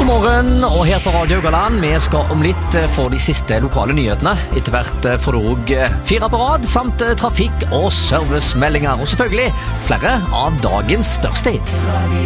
God morgen, og her på Radio Haugaland, vi skal om litt få de siste lokale nyhetene. Etter hvert får du også 4 på rad, samt trafikk- og servicemeldinger, og selvfølgelig flere av dagens største hits.